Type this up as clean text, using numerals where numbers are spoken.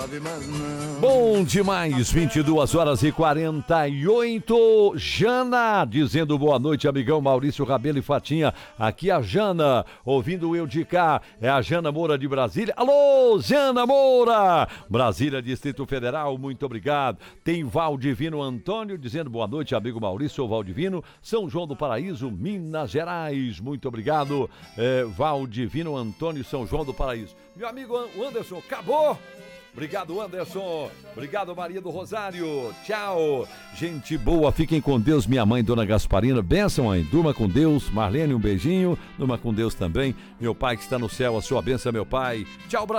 Bom demais, 22h48. Jana dizendo boa noite, amigão Maurício Rabelo e Fatinha. Aqui a Jana, ouvindo eu de cá. É a Jana Moura de Brasília. Alô, Jana Moura! Brasília, Distrito Federal, muito obrigado. Tem Valdivino Antônio dizendo boa noite, amigo Maurício, sou Valdivino. São João do Paraíso, Minas Gerais, muito obrigado. Valdivino Antônio, São João do Paraíso. Meu amigo Anderson, acabou! Obrigado, Anderson. Obrigado, Maria do Rosário. Tchau. Gente boa, fiquem com Deus. Minha mãe, Dona Gasparina. Benção, mãe. Durma com Deus. Marlene, um beijinho. Durma com Deus também. Meu pai que está no céu, a sua bênção, meu pai. Tchau, Brasil.